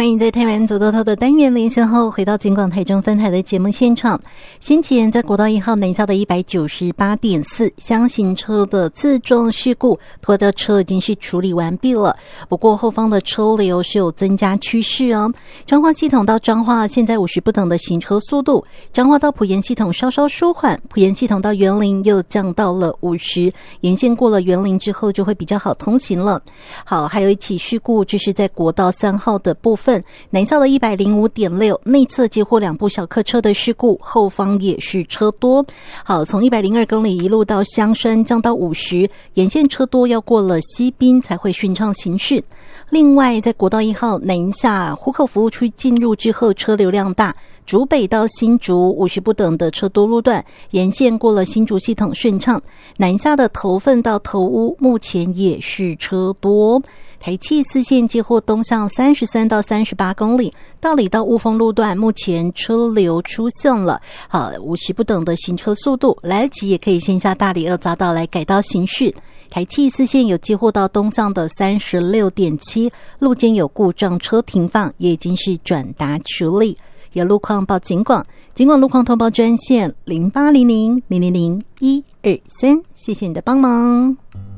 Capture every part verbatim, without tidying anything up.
欢迎在台湾走透透的单元连线后回到警广台中分台的节目现场。先前在国道一号南下的 一百九十八点四 厢型车的自撞事故，拖车车已经是处理完毕了，不过后方的车流是有增加趋势哦。彰化系统到彰化现在五十不等的行车速度，彰化到埔盐系统稍稍舒缓，埔盐系统到员林又降到了五十，沿线过了员林之后就会比较好通行了。好，还有一起事故，就是在国道三号的部分，南下的 一百零五点六 内侧接获两部小客车的事故，后方也是车多。好，从一百零二公里一路到香山降到五十，沿线车多，要过了西滨才会顺畅行驶。另外在国道一号南下湖口服务区进入之后，车流量大，竹北到新竹五十不等的车多路段，沿线过了新竹系统顺畅。南下的头份到头屋目前也是车多。台七四线接获东向三十三到三十八公里，道理到雾峰路段目前车流出现了好五十不等的行车速度，来得及也可以先下大理二匝道来改道行驶。台七四线有接获到东向的 三十六点七， 路肩有故障车停放，也已经是转达处理。有路况报警广，警广路况通报专线零八零零零零零一二三，谢谢你的帮忙。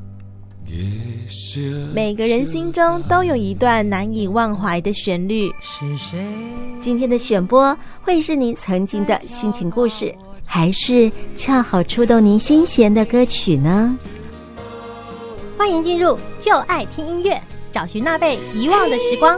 每个人心中都有一段难以忘怀的旋律， 是谁？ 今天的选播会是您曾经的心情故事，还是恰好触动您心弦的歌曲呢？ 欢迎进入就爱听音乐，找寻那被遗忘的时光。